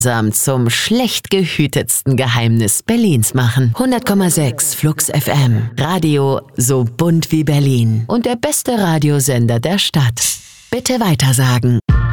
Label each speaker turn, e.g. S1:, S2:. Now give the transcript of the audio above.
S1: zum schlecht gehütetsten Geheimnis Berlins machen. 100,6 Flux FM. Radio so bunt wie Berlin. Und der beste Radiosender der Stadt. Bitte weitersagen.